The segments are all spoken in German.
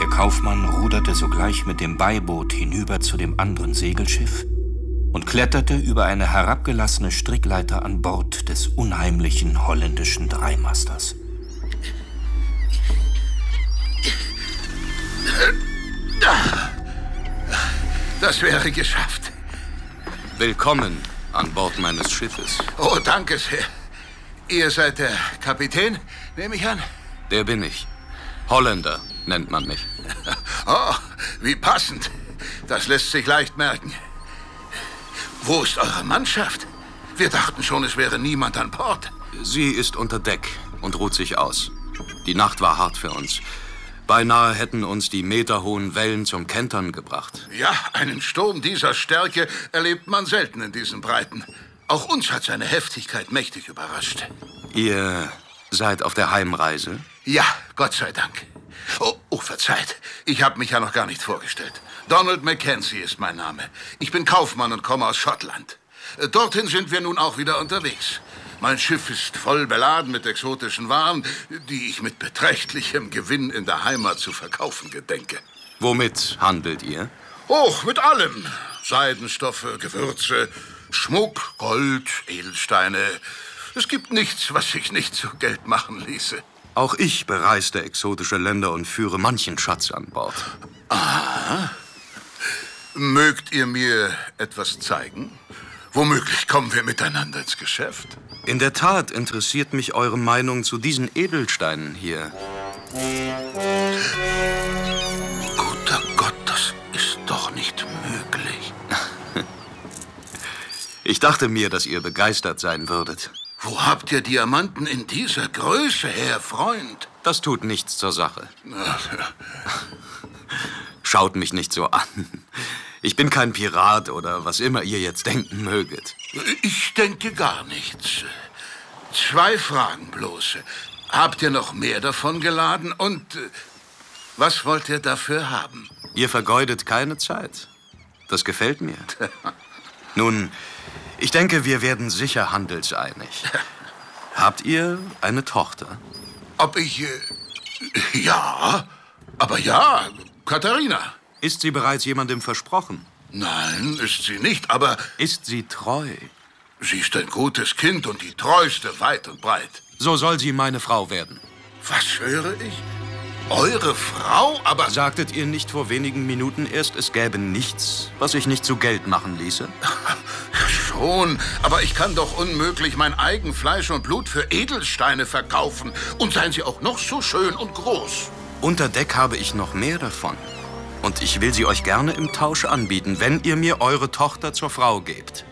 Der Kaufmann ruderte sogleich mit dem Beiboot hinüber zu dem anderen Segelschiff und kletterte über eine herabgelassene Strickleiter an Bord des unheimlichen holländischen Dreimasters. Das wäre geschafft. Willkommen an Bord meines Schiffes. Oh, danke sehr. Ihr seid der Kapitän, nehme ich an? Der bin ich. Holländer nennt man mich. Oh, wie passend. Das lässt sich leicht merken. Wo ist eure Mannschaft? Wir dachten schon, es wäre niemand an Bord. Sie ist unter Deck und ruht sich aus. Die Nacht war hart für uns. Beinahe hätten uns die meterhohen Wellen zum Kentern gebracht. Ja, einen Sturm dieser Stärke erlebt man selten in diesen Breiten. Auch uns hat seine Heftigkeit mächtig überrascht. Ihr seid auf der Heimreise? Ja, Gott sei Dank. Oh, verzeiht. Ich habe mich ja noch gar nicht vorgestellt. Donald Mackenzie ist mein Name. Ich bin Kaufmann und komme aus Schottland. Dorthin sind wir nun auch wieder unterwegs. Mein Schiff ist voll beladen mit exotischen Waren, die ich mit beträchtlichem Gewinn in der Heimat zu verkaufen gedenke. Womit handelt ihr? Oh, mit allem. Seidenstoffe, Gewürze, Schmuck, Gold, Edelsteine. Es gibt nichts, was sich nicht zu Geld machen ließe. Auch ich bereiste exotische Länder und führe manchen Schatz an Bord. Aha. Mögt ihr mir etwas zeigen? Womöglich kommen wir miteinander ins Geschäft. In der Tat interessiert mich eure Meinung zu diesen Edelsteinen hier. Guter Gott, das ist doch nicht möglich. Ich dachte mir, dass ihr begeistert sein würdet. Wo habt ihr Diamanten in dieser Größe her, Freund? Das tut nichts zur Sache. Schaut mich nicht so an. Ich bin kein Pirat oder was immer ihr jetzt denken möget. Ich denke gar nichts. 2 Fragen bloß. Habt ihr noch mehr davon geladen und was wollt ihr dafür haben? Ihr vergeudet keine Zeit. Das gefällt mir. Nun, ich denke, wir werden sicher handelseinig. Habt ihr eine Tochter? Ob ich... ja, aber ja, Katharina. Ist sie bereits jemandem versprochen? Nein, ist sie nicht, aber... Ist sie treu? Sie ist ein gutes Kind und die treueste weit und breit. So soll sie meine Frau werden. Was höre ich? Eure Frau? Aber... Sagtet ihr nicht vor wenigen Minuten erst, es gäbe nichts, was sich nicht zu Geld machen ließe? Schon, aber ich kann doch unmöglich mein eigen Fleisch und Blut für Edelsteine verkaufen. Und seien sie auch noch so schön und groß. Unter Deck habe ich noch mehr davon. Und ich will sie euch gerne im Tausch anbieten, wenn ihr mir eure Tochter zur Frau gebt.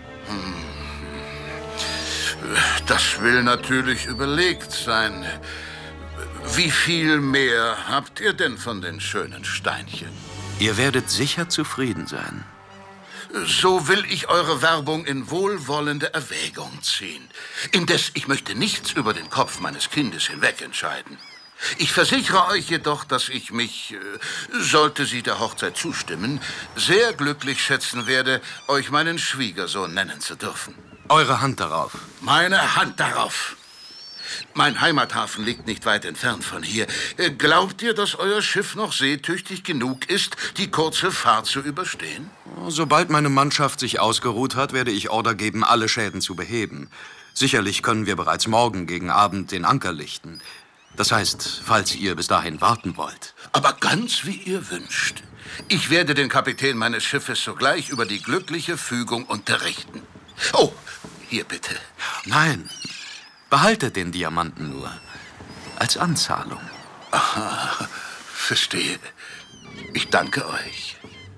Das will natürlich überlegt sein. Wie viel mehr habt ihr denn von den schönen Steinchen? Ihr werdet sicher zufrieden sein. So will ich eure Werbung in wohlwollende Erwägung ziehen. Indes, ich möchte nichts über den Kopf meines Kindes hinweg entscheiden. Ich versichere euch jedoch, dass ich mich, sollte sie der Hochzeit zustimmen, sehr glücklich schätzen werde, euch meinen Schwiegersohn nennen zu dürfen. Eure Hand darauf. Meine Hand darauf. Mein Heimathafen liegt nicht weit entfernt von hier. Glaubt ihr, dass euer Schiff noch seetüchtig genug ist, die kurze Fahrt zu überstehen? Sobald meine Mannschaft sich ausgeruht hat, werde ich Order geben, alle Schäden zu beheben. Sicherlich können wir bereits morgen gegen Abend den Anker lichten. Das heißt, falls ihr bis dahin warten wollt. Aber ganz wie ihr wünscht. Ich werde den Kapitän meines Schiffes sogleich über die glückliche Fügung unterrichten. Oh, hier bitte. Nein, behaltet den Diamanten nur. Als Anzahlung. Aha, verstehe. Ich danke euch.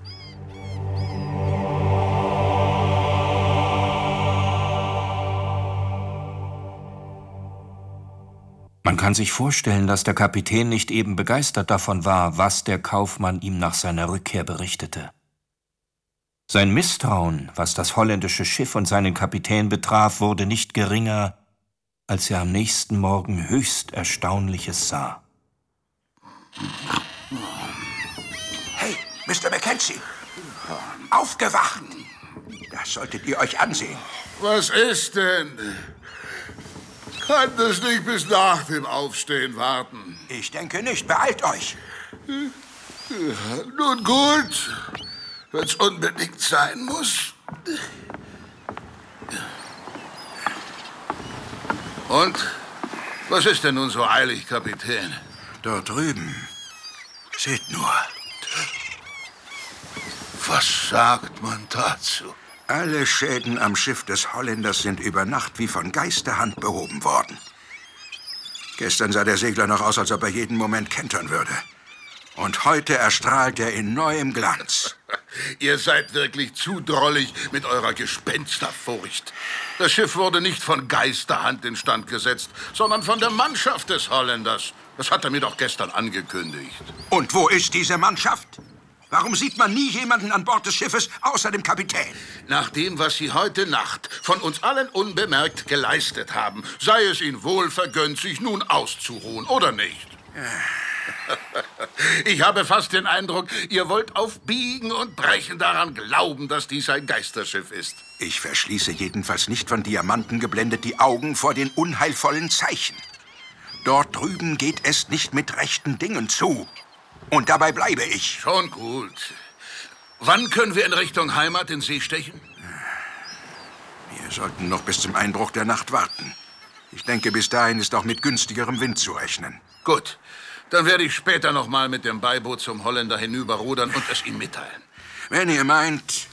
Man kann sich vorstellen, dass der Kapitän nicht eben begeistert davon war, was der Kaufmann ihm nach seiner Rückkehr berichtete. Sein Misstrauen, was das holländische Schiff und seinen Kapitän betraf, wurde nicht geringer, als er am nächsten Morgen höchst Erstaunliches sah. Hey, Mr. Mackenzie, aufgewacht! Das solltet ihr euch ansehen. Was ist denn? Kann es nicht bis nach dem Aufstehen warten? Ich denke nicht. Beeilt euch. Ja, nun gut, wenn es unbedingt sein muss. Und? Was ist denn nun so eilig, Kapitän? Dort drüben. Seht nur. Was sagt man dazu? Alle Schäden am Schiff des Holländers sind über Nacht wie von Geisterhand behoben worden. Gestern sah der Segler noch aus, als ob er jeden Moment kentern würde. Und heute erstrahlt er in neuem Glanz. Ihr seid wirklich zu drollig mit eurer Gespensterfurcht. Das Schiff wurde nicht von Geisterhand instand gesetzt, sondern von der Mannschaft des Holländers. Das hat er mir doch gestern angekündigt. Und wo ist diese Mannschaft? Warum sieht man nie jemanden an Bord des Schiffes außer dem Kapitän? Nach dem, was Sie heute Nacht von uns allen unbemerkt geleistet haben, sei es Ihnen wohl vergönnt, sich nun auszuruhen, oder nicht? Ich habe fast den Eindruck, ihr wollt auf Biegen und Brechen daran glauben, dass dies ein Geisterschiff ist. Ich verschließe jedenfalls nicht von Diamanten geblendet die Augen vor den unheilvollen Zeichen. Dort drüben geht es nicht mit rechten Dingen zu. Und dabei bleibe ich. Schon gut. Wann können wir in Richtung Heimat in See stechen? Wir sollten noch bis zum Einbruch der Nacht warten. Ich denke, bis dahin ist auch mit günstigerem Wind zu rechnen. Gut. Dann werde ich später noch mal mit dem Beiboot zum Holländer hinüberrudern und es ihm mitteilen. Wenn ihr meint...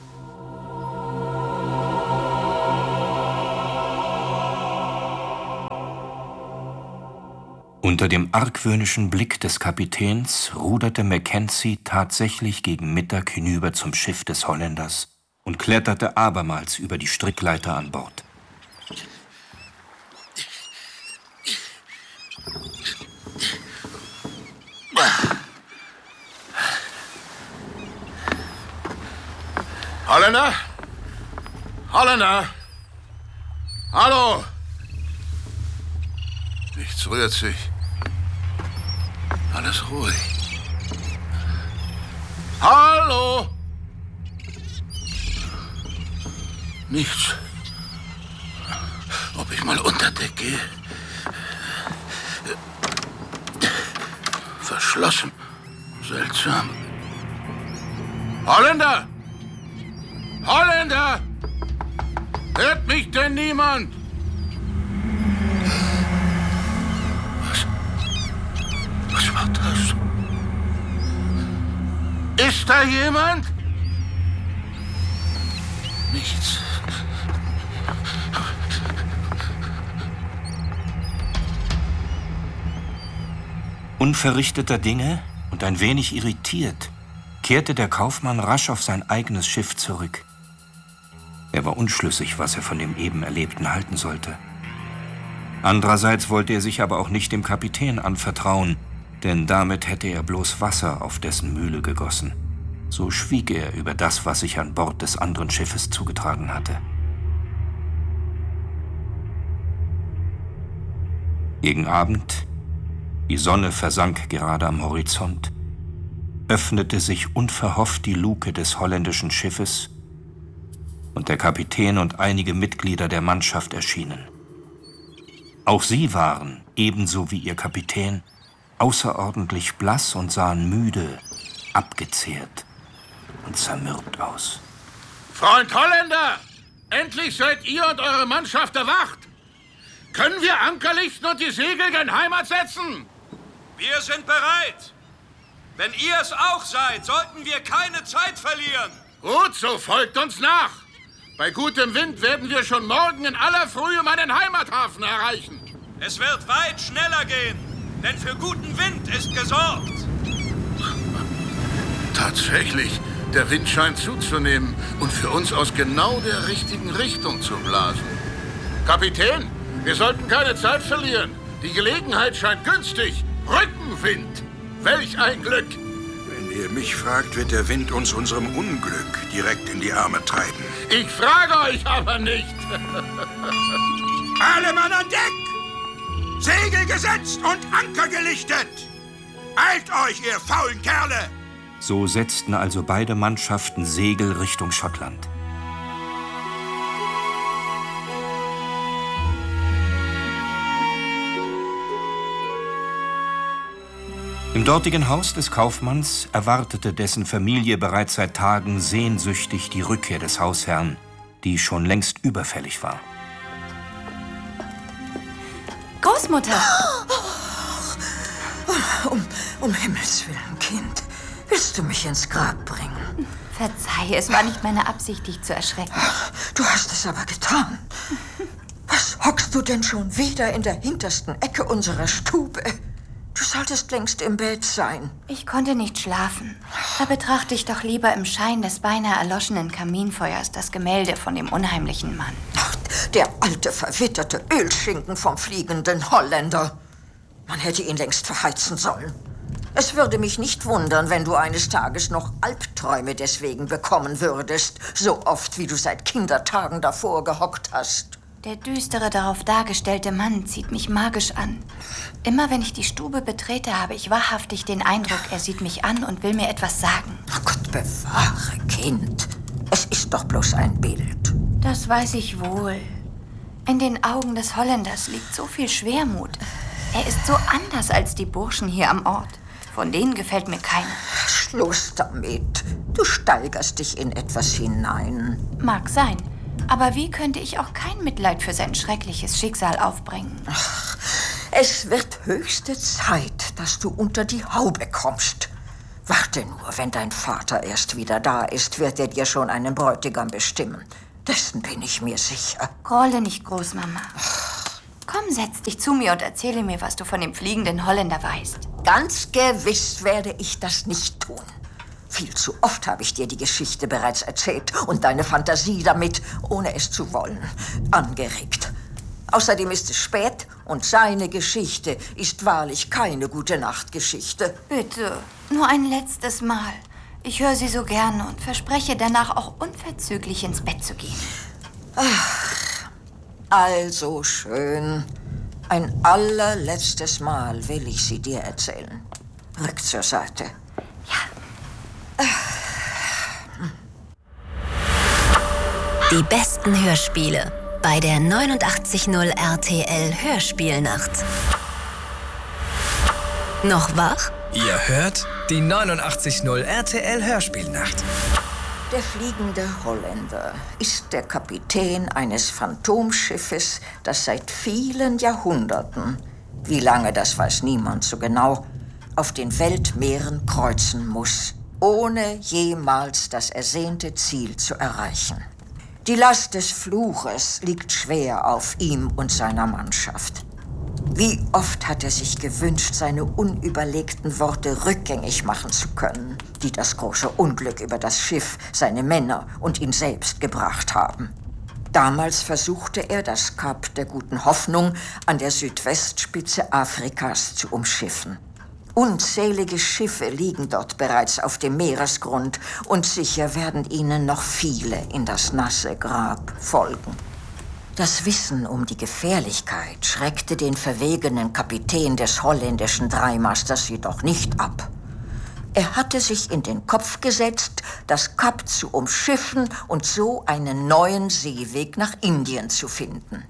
Unter dem argwöhnischen Blick des Kapitäns ruderte Mackenzie tatsächlich gegen Mittag hinüber zum Schiff des Holländers und kletterte abermals über die Strickleiter an Bord. Holländer? Holländer? Hallo? Nichts rührt sich. Alles ruhig. Hallo? Nichts. Ob ich mal unter Deck gehe? Verschlossen. Seltsam. Holländer! Holländer! Hört mich denn niemand? Was war das? Ist da jemand? Nichts. Unverrichteter Dinge und ein wenig irritiert, kehrte der Kaufmann rasch auf sein eigenes Schiff zurück. Er war unschlüssig, was er von dem eben Erlebten halten sollte. Andererseits wollte er sich aber auch nicht dem Kapitän anvertrauen, denn damit hätte er bloß Wasser auf dessen Mühle gegossen. So schwieg er über das, was sich an Bord des anderen Schiffes zugetragen hatte. Gegen Abend, die Sonne versank gerade am Horizont, öffnete sich unverhofft die Luke des holländischen Schiffes und der Kapitän und einige Mitglieder der Mannschaft erschienen. Auch sie waren, ebenso wie ihr Kapitän, außerordentlich blass und sahen müde, abgezehrt und zermürbt aus. Freund Holländer! Endlich seid ihr und eure Mannschaft erwacht! Können wir Anker lichten und die Segel gen Heimat setzen? Wir sind bereit. Wenn ihr es auch seid, sollten wir keine Zeit verlieren. Gut, so folgt uns nach. Bei gutem Wind werden wir schon morgen in aller Frühe meinen Heimathafen erreichen. Es wird weit schneller gehen, denn für guten Wind ist gesorgt. Tatsächlich, der Wind scheint zuzunehmen und für uns aus genau der richtigen Richtung zu blasen. Kapitän, wir sollten keine Zeit verlieren. Die Gelegenheit scheint günstig. Rückenwind! Welch ein Glück! Wenn ihr mich fragt, wird der Wind uns unserem Unglück direkt in die Arme treiben. Ich frage euch aber nicht. Alle Mann an Deck! Segel gesetzt und Anker gelichtet! Eilt euch, ihr faulen Kerle! So setzten also beide Mannschaften Segel Richtung Schottland. Im dortigen Haus des Kaufmanns erwartete dessen Familie bereits seit Tagen sehnsüchtig die Rückkehr des Hausherrn, die schon längst überfällig war. Großmutter! Um Himmels Willen, Kind. Willst du mich ins Grab bringen? Verzeih, es war nicht meine Absicht, dich zu erschrecken. Du hast es aber getan. Was hockst du denn schon wieder in der hintersten Ecke unserer Stube? Du solltest längst im Bett sein. Ich konnte nicht schlafen. Da betrachte ich doch lieber im Schein des beinahe erloschenen Kaminfeuers das Gemälde von dem unheimlichen Mann. Ach, der alte, verwitterte Ölschinken vom fliegenden Holländer. Man hätte ihn längst verheizen sollen. Es würde mich nicht wundern, wenn du eines Tages noch Albträume deswegen bekommen würdest, so oft wie du seit Kindertagen davor gehockt hast. Der düstere, darauf dargestellte Mann zieht mich magisch an. Immer wenn ich die Stube betrete, habe ich wahrhaftig den Eindruck, er sieht mich an und will mir etwas sagen. Ach Gott bewahre, Kind. Es ist doch bloß ein Bild. Das weiß ich wohl. In den Augen des Holländers liegt so viel Schwermut. Er ist so anders als die Burschen hier am Ort. Von denen gefällt mir keiner. Schluss damit. Du steigerst dich in etwas hinein. Mag sein. Aber wie könnte ich auch kein Mitleid für sein schreckliches Schicksal aufbringen? Ach, es wird höchste Zeit, dass du unter die Haube kommst. Warte nur, wenn dein Vater erst wieder da ist, wird er dir schon einen Bräutigam bestimmen. Dessen bin ich mir sicher. Grolle nicht, Großmama. Komm, setz dich zu mir und erzähle mir, was du von dem fliegenden Holländer weißt. Ganz gewiss werde ich das nicht tun. Viel zu oft habe ich dir die Geschichte bereits erzählt und deine Fantasie damit, ohne es zu wollen, angeregt. Außerdem ist es spät und seine Geschichte ist wahrlich keine Gute-Nacht-Geschichte. Bitte, nur ein letztes Mal. Ich höre sie so gerne und verspreche danach auch unverzüglich ins Bett zu gehen. Ach, also schön. Ein allerletztes Mal will ich sie dir erzählen. Rück zur Seite. Die besten Hörspiele bei der 89.0 RTL Hörspielnacht. Noch wach? Ihr hört die 89.0 RTL Hörspielnacht. Der fliegende Holländer ist der Kapitän eines Phantomschiffes, das seit vielen Jahrhunderten, wie lange das weiß niemand so genau, auf den Weltmeeren kreuzen muss, ohne jemals das ersehnte Ziel zu erreichen. Die Last des Fluches liegt schwer auf ihm und seiner Mannschaft. Wie oft hat er sich gewünscht, seine unüberlegten Worte rückgängig machen zu können, die das große Unglück über das Schiff, seine Männer und ihn selbst gebracht haben. Damals versuchte er, das Kap der Guten Hoffnung an der Südwestspitze Afrikas zu umschiffen. Unzählige Schiffe liegen dort bereits auf dem Meeresgrund und sicher werden ihnen noch viele in das nasse Grab folgen. Das Wissen um die Gefährlichkeit schreckte den verwegenen Kapitän des holländischen Dreimasters jedoch nicht ab. Er hatte sich in den Kopf gesetzt, das Kap zu umschiffen und so einen neuen Seeweg nach Indien zu finden.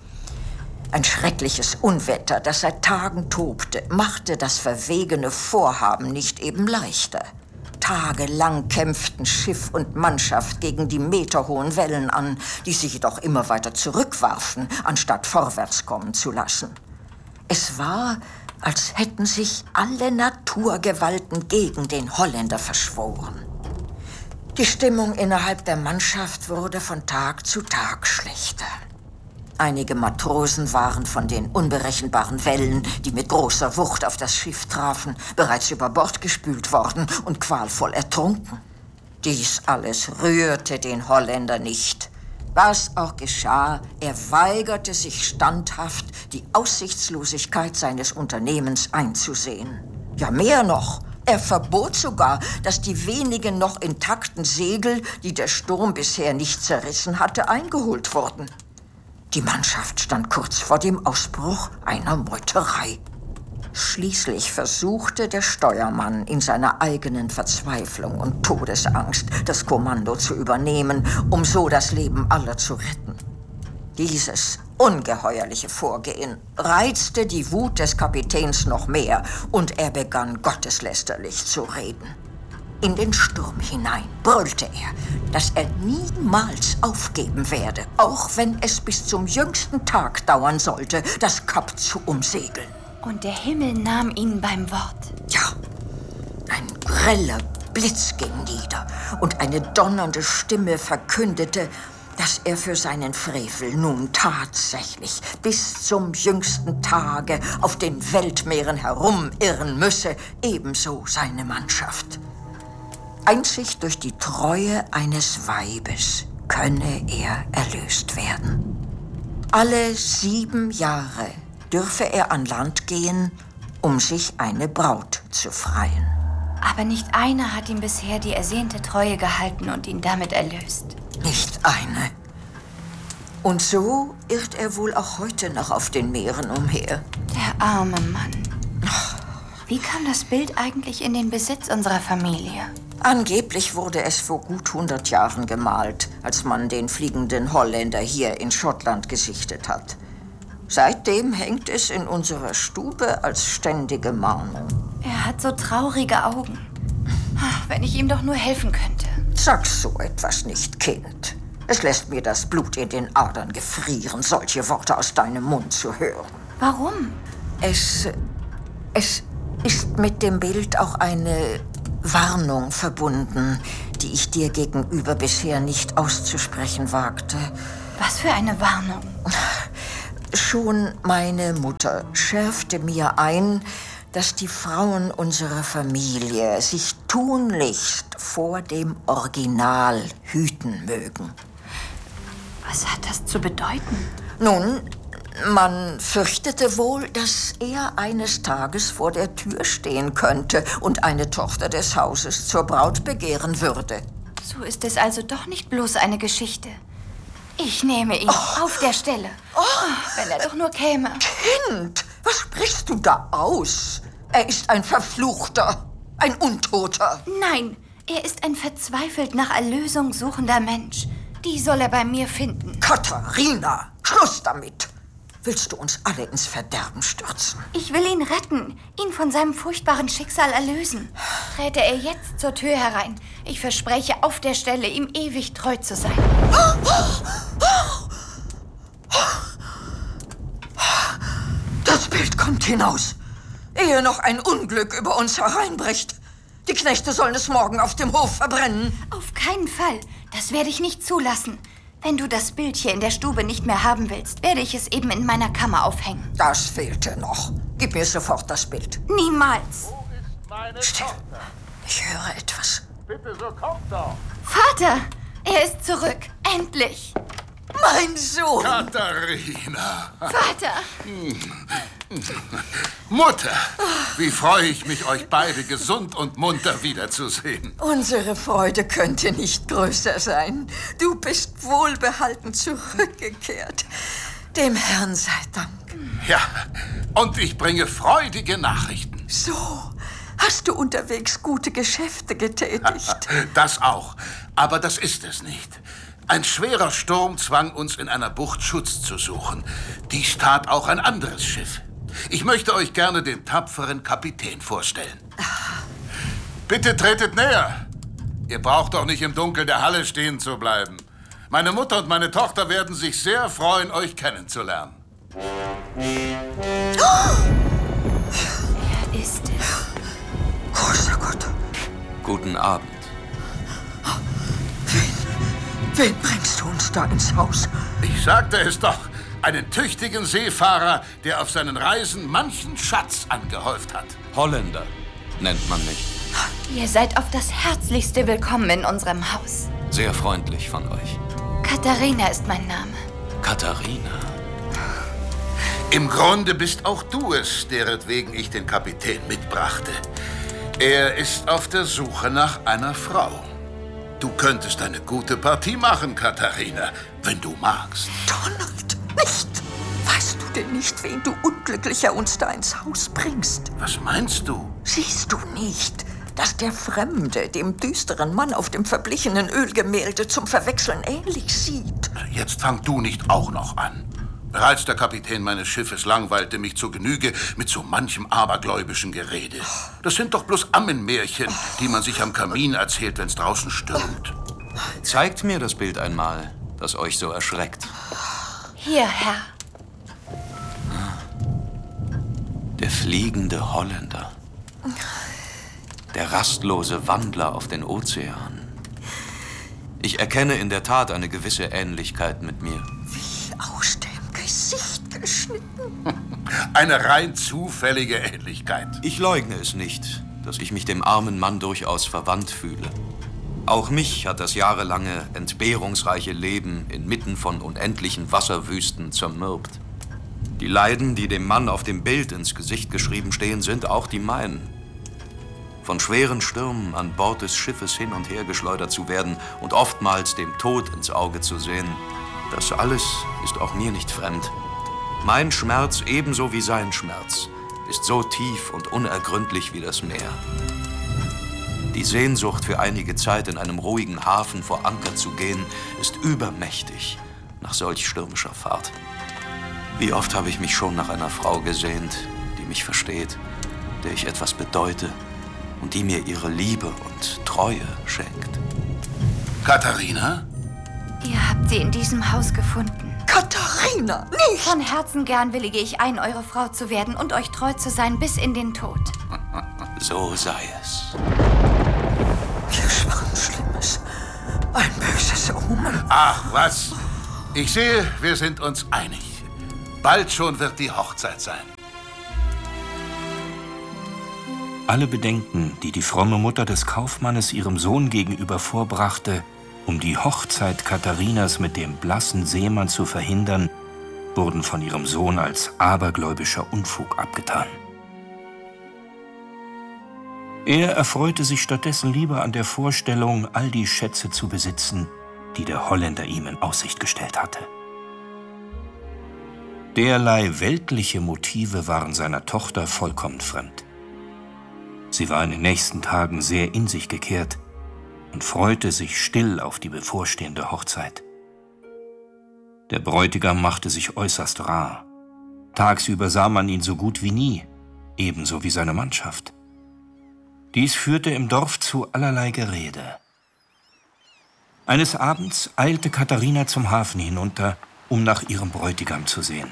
Ein schreckliches Unwetter, das seit Tagen tobte, machte das verwegene Vorhaben nicht eben leichter. Tagelang kämpften Schiff und Mannschaft gegen die meterhohen Wellen an, die sich jedoch immer weiter zurückwarfen, anstatt vorwärts kommen zu lassen. Es war, als hätten sich alle Naturgewalten gegen den Holländer verschworen. Die Stimmung innerhalb der Mannschaft wurde von Tag zu Tag schlechter. Einige Matrosen waren von den unberechenbaren Wellen, die mit großer Wucht auf das Schiff trafen, bereits über Bord gespült worden und qualvoll ertrunken. Dies alles rührte den Holländer nicht. Was auch geschah, er weigerte sich standhaft, die Aussichtslosigkeit seines Unternehmens einzusehen. Ja, mehr noch. Er verbot sogar, dass die wenigen noch intakten Segel, die der Sturm bisher nicht zerrissen hatte, eingeholt wurden. Die Mannschaft stand kurz vor dem Ausbruch einer Meuterei. Schließlich versuchte der Steuermann in seiner eigenen Verzweiflung und Todesangst das Kommando zu übernehmen, um so das Leben aller zu retten. Dieses ungeheuerliche Vorgehen reizte die Wut des Kapitäns noch mehr und er begann gotteslästerlich zu reden. In den Sturm hinein brüllte er, dass er niemals aufgeben werde, auch wenn es bis zum jüngsten Tag dauern sollte, das Kap zu umsegeln. Und der Himmel nahm ihn beim Wort. Ja, ein greller Blitz ging nieder und eine donnernde Stimme verkündete, dass er für seinen Frevel nun tatsächlich bis zum jüngsten Tage auf den Weltmeeren herumirren müsse, ebenso seine Mannschaft. Einzig durch die Treue eines Weibes könne er erlöst werden. Alle 7 Jahre dürfe er an Land gehen, um sich eine Braut zu freien. Aber nicht einer hat ihm bisher die ersehnte Treue gehalten und ihn damit erlöst. Nicht eine. Und so irrt er wohl auch heute noch auf den Meeren umher. Der arme Mann. Wie kam das Bild eigentlich in den Besitz unserer Familie? Angeblich wurde es vor gut 100 Jahren gemalt, als man den fliegenden Holländer hier in Schottland gesichtet hat. Seitdem hängt es in unserer Stube als ständige Mahnung. Er hat so traurige Augen. Wenn ich ihm doch nur helfen könnte. Sag so etwas nicht, Kind. Es lässt mir das Blut in den Adern gefrieren, solche Worte aus deinem Mund zu hören. Warum? Es ist mit dem Bild auch eine Warnung verbunden, die ich dir gegenüber bisher nicht auszusprechen wagte. Was für eine Warnung? Schon meine Mutter schärfte mir ein, dass die Frauen unserer Familie sich tunlichst vor dem Original hüten mögen. Was hat das zu bedeuten? Nun, man fürchtete wohl, dass er eines Tages vor der Tür stehen könnte und eine Tochter des Hauses zur Braut begehren würde. So ist es also doch nicht bloß eine Geschichte. Ich nehme ihn auf der Stelle. Wenn er doch nur käme. Kind, was sprichst du da aus? Er ist ein Verfluchter, ein Untoter. Nein, er ist ein verzweifelt nach Erlösung suchender Mensch. Die soll er bei mir finden. Katharina, Schluss damit. Willst du uns alle ins Verderben stürzen? Ich will ihn retten, ihn von seinem furchtbaren Schicksal erlösen. Träte er jetzt zur Tür herein. Ich verspreche auf der Stelle, ihm ewig treu zu sein. Das Bild kommt hinaus, ehe noch ein Unglück über uns hereinbricht. Die Knechte sollen es morgen auf dem Hof verbrennen. Auf keinen Fall. Das werde ich nicht zulassen. Wenn du das Bild hier in der Stube nicht mehr haben willst, werde ich es eben in meiner Kammer aufhängen. Das fehlte noch. Gib mir sofort das Bild. Niemals. Wo ist meine Still. Tochter? Ich höre etwas. Bitte, so kommt doch. Vater, er ist zurück. Endlich. Mein Sohn! Katharina. Vater. Mutter, wie freue ich mich, euch beide gesund und munter wiederzusehen. Unsere Freude könnte nicht größer sein. Du bist wohlbehalten zurückgekehrt. Dem Herrn sei Dank. Ja, und ich bringe freudige Nachrichten. So, hast du unterwegs gute Geschäfte getätigt? Das auch, aber das ist es nicht. Ein schwerer Sturm zwang uns in einer Bucht Schutz zu suchen. Dies tat auch ein anderes Schiff. Ich möchte euch gerne den tapferen Kapitän vorstellen. Bitte tretet näher. Ihr braucht doch nicht im Dunkel der Halle stehen zu bleiben. Meine Mutter und meine Tochter werden sich sehr freuen, euch kennenzulernen. Er ist es. Großer Gott. Guten Abend. Wen bringst du uns da ins Haus? Ich sagte es doch. Einen tüchtigen Seefahrer, der auf seinen Reisen manchen Schatz angehäuft hat. Holländer nennt man mich. Ihr seid auf das Herzlichste willkommen in unserem Haus. Sehr freundlich von euch. Katharina ist mein Name. Katharina. Im Grunde bist auch du es, deretwegen ich den Kapitän mitbrachte. Er ist auf der Suche nach einer Frau. Du könntest eine gute Partie machen, Katharina, wenn du magst. Donald, nicht! Weißt du denn nicht, wen du Unglücklicher uns da ins Haus bringst? Was meinst du? Siehst du nicht, dass der Fremde dem düsteren Mann auf dem verblichenen Ölgemälde zum Verwechseln ähnlich sieht? Jetzt fang du nicht auch noch an. Bereits der Kapitän meines Schiffes langweilte mich zur Genüge mit so manchem abergläubischen Gerede. Das sind doch bloß Ammenmärchen, die man sich am Kamin erzählt, wenn's draußen stürmt. Zeigt mir das Bild einmal, das euch so erschreckt. Hier, Herr. Der fliegende Holländer. Der rastlose Wandler auf den Ozeanen. Ich erkenne in der Tat eine gewisse Ähnlichkeit mit mir. Wie aus dem Gesicht geschnitten. Eine rein zufällige Ähnlichkeit. Ich leugne es nicht, dass ich mich dem armen Mann durchaus verwandt fühle. Auch mich hat das jahrelange, entbehrungsreiche Leben inmitten von unendlichen Wasserwüsten zermürbt. Die Leiden, die dem Mann auf dem Bild ins Gesicht geschrieben stehen, sind auch die meinen. Von schweren Stürmen an Bord des Schiffes hin und her geschleudert zu werden und oftmals dem Tod ins Auge zu sehen, das alles ist auch mir nicht fremd. Mein Schmerz ebenso wie sein Schmerz ist so tief und unergründlich wie das Meer. Die Sehnsucht, für einige Zeit in einem ruhigen Hafen vor Anker zu gehen, ist übermächtig nach solch stürmischer Fahrt. Wie oft habe ich mich schon nach einer Frau gesehnt, die mich versteht, der ich etwas bedeute und die mir ihre Liebe und Treue schenkt. Katharina? Ihr habt sie in diesem Haus gefunden. Katharina, nicht! Von Herzen gern willige ich ein, eure Frau zu werden und euch treu zu sein bis in den Tod. So sei es. Wir schwören Schlimmes. Ein böses Omen. Ach, was? Ich sehe, wir sind uns einig. Bald schon wird die Hochzeit sein. Alle Bedenken, die die fromme Mutter des Kaufmannes ihrem Sohn gegenüber vorbrachte, um die Hochzeit Katharinas mit dem blassen Seemann zu verhindern, wurden von ihrem Sohn als abergläubischer Unfug abgetan. Er erfreute sich stattdessen lieber an der Vorstellung, all die Schätze zu besitzen, die der Holländer ihm in Aussicht gestellt hatte. Derlei weltliche Motive waren seiner Tochter vollkommen fremd. Sie war in den nächsten Tagen sehr in sich gekehrt und freute sich still auf die bevorstehende Hochzeit. Der Bräutigam machte sich äußerst rar. Tagsüber sah man ihn so gut wie nie, ebenso wie seine Mannschaft. Dies führte im Dorf zu allerlei Gerede. Eines Abends eilte Katharina zum Hafen hinunter, um nach ihrem Bräutigam zu sehen.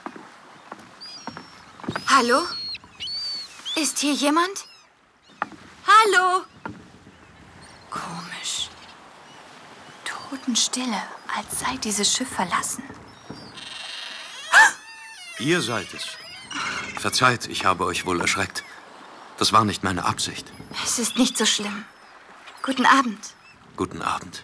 Hallo? Ist hier jemand? Hallo? Komisch. Totenstille, als sei dieses Schiff verlassen. Ihr seid es. Verzeiht, ich habe euch wohl erschreckt. Das war nicht meine Absicht. Es ist nicht so schlimm. Guten Abend. Guten Abend.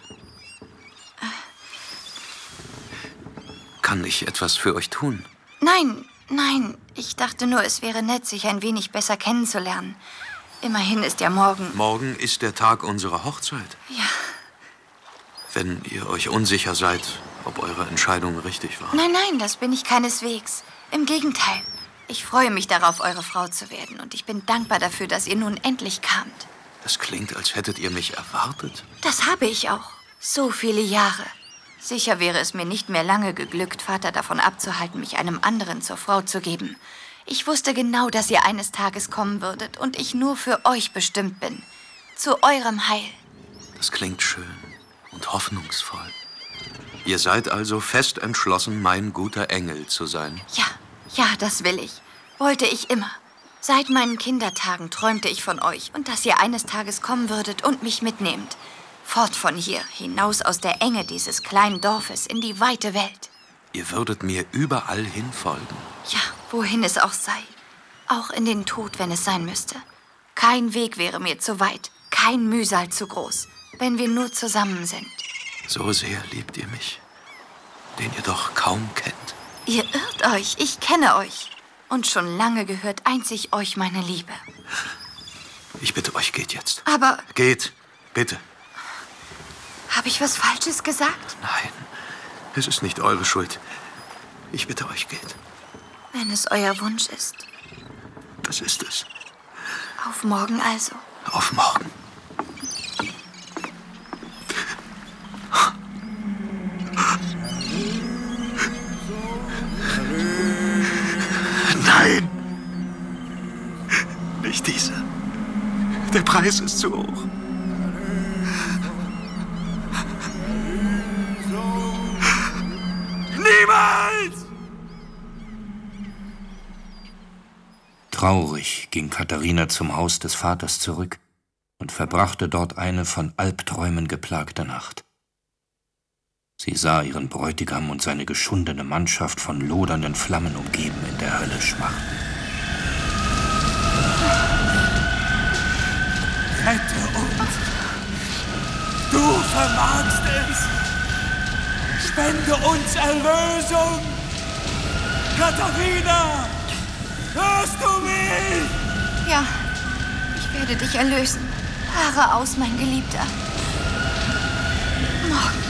Kann ich etwas für euch tun? Nein. Ich dachte nur, es wäre nett, sich ein wenig besser kennenzulernen. Immerhin ist ja morgen... Morgen ist der Tag unserer Hochzeit. Ja. Wenn ihr euch unsicher seid, ob eure Entscheidung richtig war. Nein, das bin ich keineswegs. Im Gegenteil. Ich freue mich darauf, eure Frau zu werden. Und ich bin dankbar dafür, dass ihr nun endlich kamt. Das klingt, als hättet ihr mich erwartet. Das habe ich auch. So viele Jahre. Sicher wäre es mir nicht mehr lange geglückt, Vater davon abzuhalten, mich einem anderen zur Frau zu geben. Ich wusste genau, dass ihr eines Tages kommen würdet und ich nur für euch bestimmt bin. Zu eurem Heil. Das klingt schön und hoffnungsvoll. Ihr seid also fest entschlossen, mein guter Engel zu sein. Ja, das will ich. Wollte ich immer. Seit meinen Kindertagen träumte ich von euch und dass ihr eines Tages kommen würdet und mich mitnehmt. Fort von hier, hinaus aus der Enge dieses kleinen Dorfes in die weite Welt. Ihr würdet mir überall hin folgen. Ja, wohin es auch sei. Auch in den Tod, wenn es sein müsste. Kein Weg wäre mir zu weit, kein Mühsal zu groß, wenn wir nur zusammen sind. So sehr liebt ihr mich, den ihr doch kaum kennt. Ihr irrt euch, ich kenne euch. Und schon lange gehört einzig euch meine Liebe. Ich bitte euch, geht jetzt. Aber... Geht, bitte. Habe ich was Falsches gesagt? Nein, es ist nicht eure Schuld. Ich bitte euch, geht. Wenn es euer Wunsch ist. Das ist es. Auf morgen also. Auf morgen. Der Preis ist zu hoch. Niemals! Traurig ging Katharina zum Haus des Vaters zurück und verbrachte dort eine von Albträumen geplagte Nacht. Sie sah ihren Bräutigam und seine geschundene Mannschaft von lodernden Flammen umgeben in der Hölle schmachten. Rette uns! Du vermagst es! Spende uns Erlösung! Katharina! Hörst du mich? Ja, ich werde dich erlösen. Fahre aus, mein Geliebter. Morgen.